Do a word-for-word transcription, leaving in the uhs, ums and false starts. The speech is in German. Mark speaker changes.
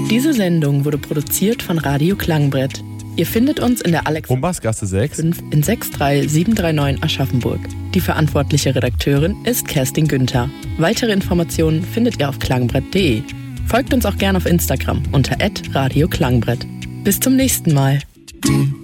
Speaker 1: Diese Sendung wurde produziert von Radio Klangbrett. Ihr findet uns in der Alex
Speaker 2: Humbersgasse sechs
Speaker 1: fünf in sechs drei sieben drei neun Aschaffenburg. Die verantwortliche Redakteurin ist Kerstin Günther. Weitere Informationen findet ihr auf klangbrett punkt de. Folgt uns auch gerne auf Instagram unter at radio klangbrett. Bis zum nächsten Mal.